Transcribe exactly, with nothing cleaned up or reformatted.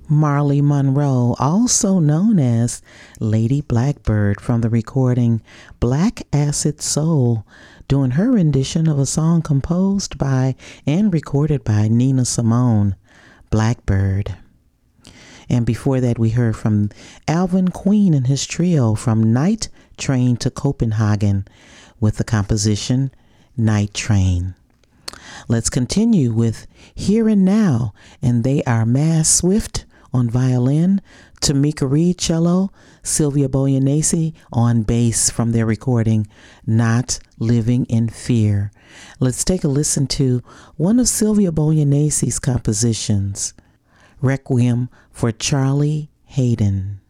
Marley Monroe, also known as Lady Blackbird, from the recording Black Acid Soul, doing her rendition of a song composed by and recorded by Nina Simone, Blackbird. And before that, we heard from Alvin Queen and his trio from Night Train to Copenhagen with the composition Night Train. Let's continue with Here and Now, and they are Mass Swift on violin, Tamika Reed cello, Sylvia Boyanese on bass from their recording Not Living in Fear. Let's take a listen to one of Sylvia Boyanese's compositions, Requiem for Charlie Hayden.